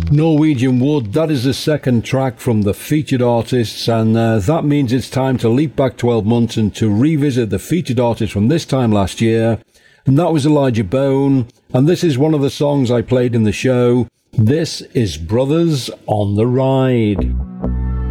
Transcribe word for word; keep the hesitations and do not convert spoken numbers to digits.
Norwegian Wood, that is the second track from the featured artists, and uh, that means it's time to leap back twelve months and to revisit the featured artist from this time last year, and that was Elijah Bone, and this is one of the songs I played in the show. This is Brothers on the Ride.